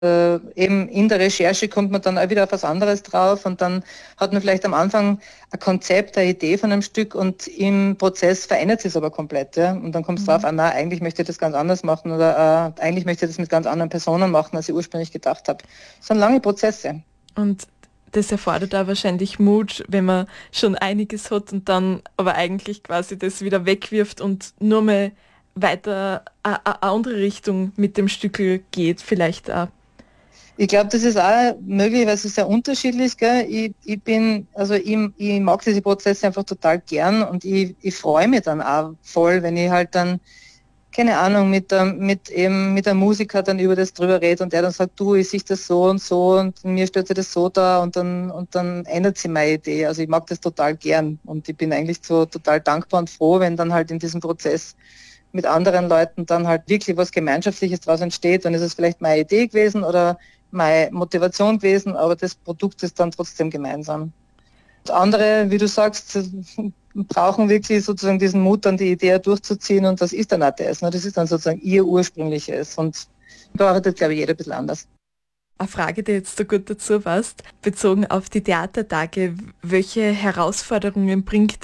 Eben in der Recherche kommt man dann auch wieder auf was anderes drauf und dann hat man vielleicht am Anfang ein Konzept, eine Idee von einem Stück und im Prozess verändert sich es aber komplett. Ja? Und dann kommt es drauf, nein, eigentlich möchte ich das ganz anders machen oder eigentlich möchte ich das mit ganz anderen Personen machen, als ich ursprünglich gedacht habe. Das sind lange Prozesse. Und das erfordert auch wahrscheinlich Mut, wenn man schon einiges hat und dann aber eigentlich quasi das wieder wegwirft und nur mal weiter eine andere Richtung mit dem Stückel geht, vielleicht auch. Ich glaube, das ist auch möglich, weil es ist sehr unterschiedlich. Gell? Ich mag diese Prozesse einfach total gern und ich freue mich dann auch voll, wenn ich halt dann, keine Ahnung, mit der Musiker dann über das drüber rede und der dann sagt, du, ich sehe das so und mir stellt sich das so da und dann ändert sich meine Idee. Also ich mag das total gern und ich bin eigentlich so total dankbar und froh, wenn dann halt in diesem Prozess mit anderen Leuten dann halt wirklich was Gemeinschaftliches daraus entsteht. Dann ist es vielleicht meine Idee gewesen oder meine Motivation gewesen, aber das Produkt ist dann trotzdem gemeinsam. Und andere, wie du sagst, brauchen wirklich sozusagen diesen Mut, dann die Idee durchzuziehen und das ist dann auch das. Ne? Das ist dann sozusagen ihr ursprüngliches und da arbeitet, glaube ich, jeder ein bisschen anders. Eine Frage, die jetzt so gut dazu passt, bezogen auf die Theatertage, welche Herausforderungen bringt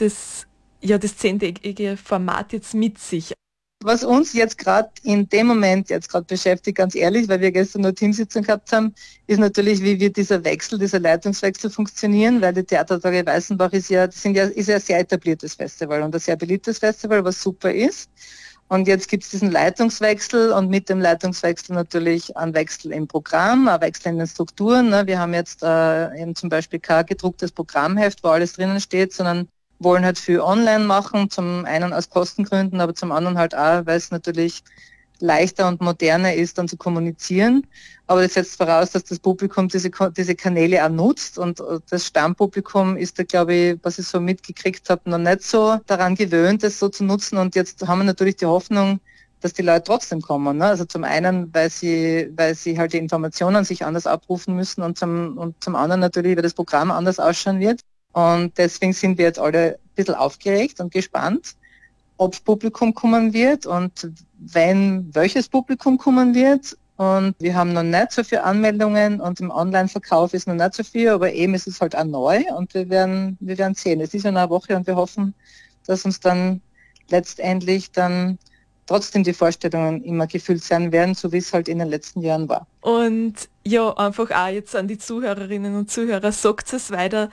das 10-tägige Format jetzt mit sich? Was uns jetzt gerade in dem Moment jetzt gerade beschäftigt, ganz ehrlich, weil wir gestern nur Teamsitzung gehabt haben, ist natürlich, wie wird dieser Leitungswechsel funktionieren, weil die Theatertage Weißenbach ist ja ein sehr etabliertes Festival und ein sehr beliebtes Festival, was super ist. Und jetzt gibt es diesen Leitungswechsel und mit dem Leitungswechsel natürlich einen Wechsel im Programm, einen Wechsel in den Strukturen. Ne? Wir haben jetzt eben zum Beispiel kein gedrucktes Programmheft, wo alles drinnen steht, sondern wollen halt viel online machen, zum einen aus Kostengründen, aber zum anderen halt auch, weil es natürlich leichter und moderner ist, dann zu kommunizieren. Aber das setzt voraus, dass das Publikum diese Kanäle auch nutzt und das Stammpublikum ist da, glaube ich, was ich so mitgekriegt habe, noch nicht so daran gewöhnt, das so zu nutzen und jetzt haben wir natürlich die Hoffnung, dass die Leute trotzdem kommen. Ne? Also zum einen, weil sie halt die Informationen sich anders abrufen müssen und zum anderen natürlich, weil das Programm anders ausschauen wird. Und deswegen sind wir jetzt alle ein bisschen aufgeregt und gespannt, ob das Publikum kommen wird und wenn, welches Publikum kommen wird. Und wir haben noch nicht so viele Anmeldungen und im Online-Verkauf ist noch nicht so viel, aber eben ist es halt auch neu und wir werden sehen. Es ist ja noch eine Woche und wir hoffen, dass uns dann letztendlich dann trotzdem die Vorstellungen immer gefüllt sein werden, so wie es halt in den letzten Jahren war. Und ja, einfach auch jetzt an die Zuhörerinnen und Zuhörer, sagt es weiter.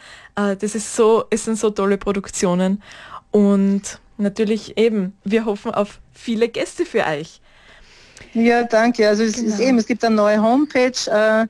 Es sind so tolle Produktionen. Und natürlich eben, wir hoffen auf viele Gäste für euch. Ja, danke. Also es gibt eine neue Homepage,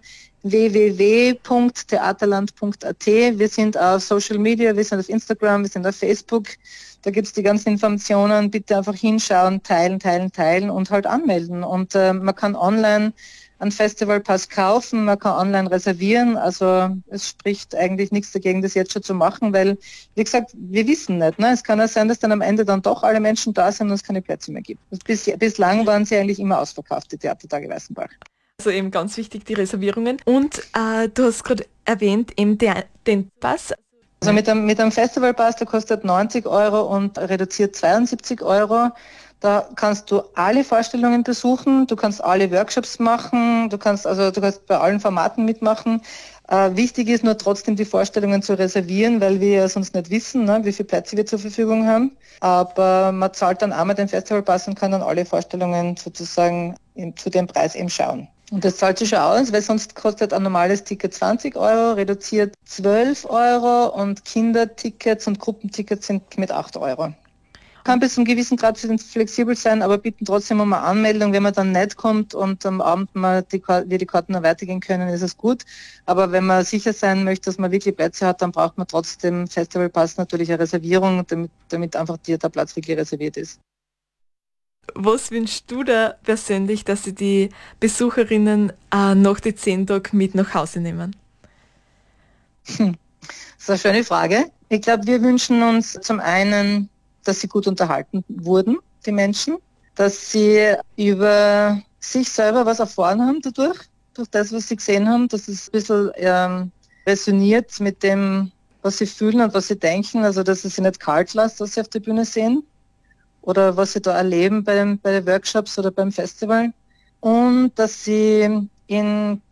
www.theaterland.at. Wir sind auf Social Media, wir sind auf Instagram, wir sind auf Facebook. Da gibt es die ganzen Informationen. Bitte einfach hinschauen, teilen und halt anmelden. Und man kann online einen Festivalpass kaufen, man kann online reservieren. Also es spricht eigentlich nichts dagegen, das jetzt schon zu machen, weil, wie gesagt, wir wissen nicht. Ne? Es kann ja sein, dass dann am Ende dann doch alle Menschen da sind und es keine Plätze mehr gibt. Bislang waren sie eigentlich immer ausverkauft, die Theatertage Weißenbach. Also eben ganz wichtig, die Reservierungen. Und du hast gerade erwähnt, eben den Pass. Also mit einem Festivalpass, der kostet 90 Euro und reduziert 72 Euro. Da kannst du alle Vorstellungen besuchen, du kannst alle Workshops machen, du kannst bei allen Formaten mitmachen. Wichtig ist nur trotzdem die Vorstellungen zu reservieren, weil wir ja sonst nicht wissen, ne, wie viele Plätze wir zur Verfügung haben. Aber man zahlt dann einmal den Festivalpass und kann dann alle Vorstellungen sozusagen zu dem Preis eben schauen. Und das zahlt sich schon aus, weil sonst kostet ein normales Ticket 20 Euro, reduziert 12 Euro und Kindertickets und Gruppentickets sind mit 8 Euro. Kann bis zu einem gewissen Grad flexibel sein, aber bitten trotzdem um eine Anmeldung. Wenn man dann nicht kommt und am Abend mal wir die Karten noch weitergehen können, ist es gut. Aber wenn man sicher sein möchte, dass man wirklich Plätze hat, dann braucht man trotzdem Festivalpass natürlich eine Reservierung, damit einfach der Platz wirklich reserviert ist. Was wünschst du da persönlich, dass sie die Besucherinnen nach den 10 Tagen mit nach Hause nehmen? Das ist eine schöne Frage. Ich glaube, wir wünschen uns zum einen, dass sie gut unterhalten wurden, die Menschen, dass sie über sich selber was erfahren haben durch das, was sie gesehen haben, dass es ein bisschen resoniert mit dem, was sie fühlen und was sie denken, also dass es sie nicht kalt lässt, was sie auf der Bühne sehen oder was sie da erleben bei den Workshops oder beim Festival und dass sie in